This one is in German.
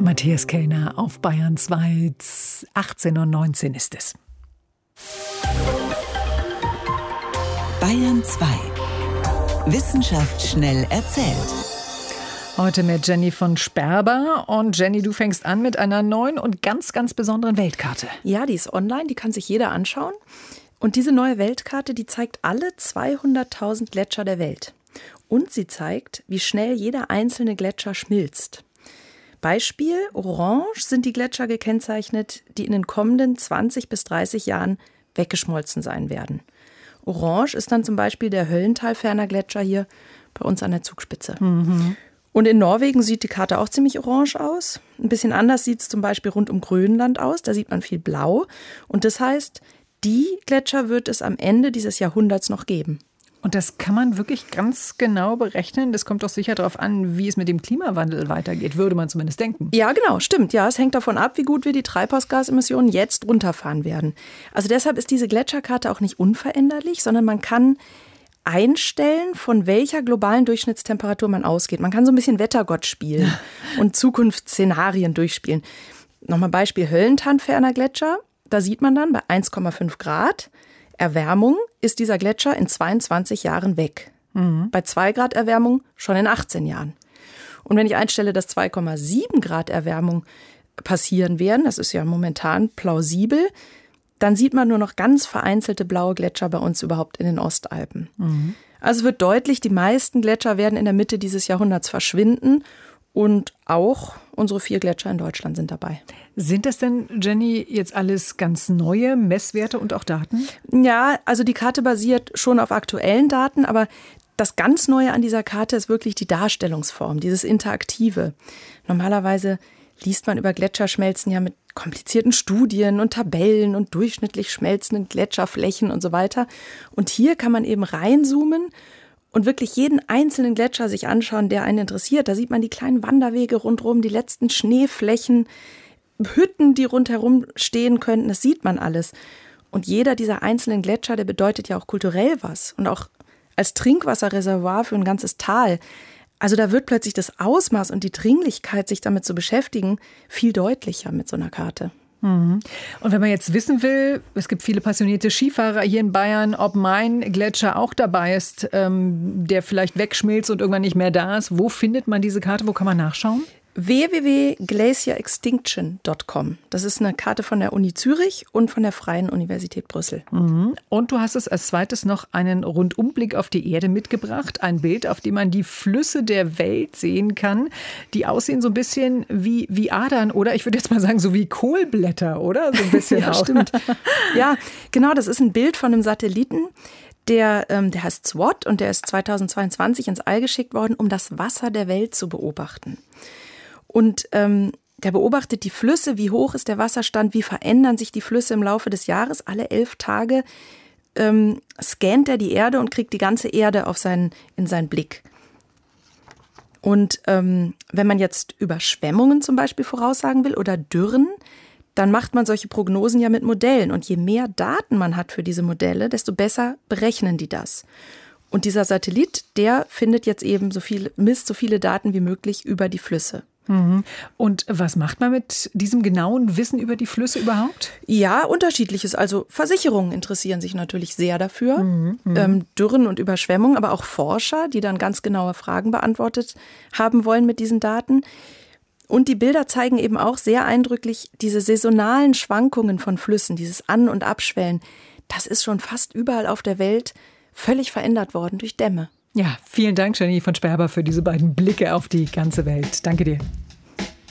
Matthias Kellner auf Bayern 2, 18:19 ist es. Bayern 2. Wissenschaft schnell erzählt. Heute mit Jenny von Sperber. Und Jenny, du fängst an mit einer neuen und ganz, ganz besonderen Weltkarte. Ja, die ist online, die kann sich jeder anschauen. Und diese neue Weltkarte, die zeigt alle 200.000 Gletscher der Welt. Und sie zeigt, wie schnell jeder einzelne Gletscher schmilzt. Beispiel, orange sind die Gletscher gekennzeichnet, die in den kommenden 20 bis 30 Jahren weggeschmolzen sein werden. Orange ist dann zum Beispiel der Höllentalferner Gletscher hier bei uns an der Zugspitze. Und in Norwegen sieht die Karte auch ziemlich orange aus. Ein bisschen anders sieht es zum Beispiel rund um Grönland aus. Da sieht man viel Blau. Und das heißt, die Gletscher wird es am Ende dieses Jahrhunderts noch geben. Und das kann man wirklich ganz genau berechnen. Das kommt doch sicher darauf an, wie es mit dem Klimawandel weitergeht, würde man zumindest denken. Ja, genau, stimmt. Ja, es hängt davon ab, wie gut wir die Treibhausgasemissionen jetzt runterfahren werden. Also deshalb ist diese Gletscherkarte auch nicht unveränderlich, sondern man kann einstellen, von welcher globalen Durchschnittstemperatur man ausgeht. Man kann so ein bisschen Wettergott spielen und Zukunftsszenarien durchspielen. Nochmal Beispiel Höllentalferner Gletscher. Da sieht man dann bei 1,5 Grad Erwärmung ist dieser Gletscher in 22 Jahren weg. Bei 2 Grad Erwärmung schon in 18 Jahren. Und wenn ich einstelle, dass 2,7 Grad Erwärmung passieren werden, das ist ja momentan plausibel, dann sieht man nur noch ganz vereinzelte blaue Gletscher bei uns überhaupt in den Ostalpen. Also wird deutlich, die meisten Gletscher werden in der Mitte dieses Jahrhunderts verschwinden. Und auch unsere 4 Gletscher in Deutschland sind dabei. Sind das denn, Jenny, jetzt alles ganz neue Messwerte und auch Daten? Ja, also die Karte basiert schon auf aktuellen Daten, aber das ganz Neue an dieser Karte ist wirklich die Darstellungsform, dieses Interaktive. Normalerweise liest man über Gletscherschmelzen ja mit komplizierten Studien und Tabellen und durchschnittlich schmelzenden Gletscherflächen und so weiter. Und hier kann man eben reinzoomen und wirklich jeden einzelnen Gletscher sich anschauen, der einen interessiert. Da sieht man die kleinen Wanderwege rundherum, die letzten Schneeflächen, Hütten, die rundherum stehen könnten. Das sieht man alles. Und jeder dieser einzelnen Gletscher, der bedeutet ja auch kulturell was. Und auch als Trinkwasserreservoir für ein ganzes Tal. Also da wird plötzlich das Ausmaß und die Dringlichkeit, sich damit zu beschäftigen, viel deutlicher mit so einer Karte. Und wenn man jetzt wissen will, es gibt viele passionierte Skifahrer hier in Bayern, ob mein Gletscher auch dabei ist, der vielleicht wegschmilzt und irgendwann nicht mehr da ist, wo findet man diese Karte, wo kann man nachschauen? www.glacierextinction.com. Das ist eine Karte von der Uni Zürich und von der Freien Universität Brüssel. Und du hast es als zweites noch einen Rundumblick auf die Erde mitgebracht. Ein Bild, auf dem man die Flüsse der Welt sehen kann, die aussehen so ein bisschen wie Adern oder ich würde jetzt mal sagen, so wie Kohlblätter, oder? So ein bisschen ja, auch. Stimmt. Ja, genau, das ist ein Bild von einem Satelliten. Der heißt SWOT und der ist 2022 ins All geschickt worden, um das Wasser der Welt zu beobachten. Und der beobachtet die Flüsse, wie hoch ist der Wasserstand, wie verändern sich die Flüsse im Laufe des Jahres. Alle 11 Tage scannt er die Erde und kriegt die ganze Erde in seinen Blick. Und wenn man jetzt Überschwemmungen zum Beispiel voraussagen will oder Dürren, dann macht man solche Prognosen ja mit Modellen. Und je mehr Daten man hat für diese Modelle, desto besser berechnen die das. Und dieser Satellit, der findet jetzt eben misst so viele Daten wie möglich über die Flüsse. Und was macht man mit diesem genauen Wissen über die Flüsse überhaupt? Ja, unterschiedliches. Also Versicherungen interessieren sich natürlich sehr dafür. Dürren und Überschwemmungen, aber auch Forscher, die dann ganz genaue Fragen beantwortet haben wollen mit diesen Daten. Und die Bilder zeigen eben auch sehr eindrücklich diese saisonalen Schwankungen von Flüssen, dieses An- und Abschwellen. Das ist schon fast überall auf der Welt völlig verändert worden durch Dämme. Ja, vielen Dank, Jenny von Sperber, für diese beiden Blicke auf die ganze Welt. Danke dir.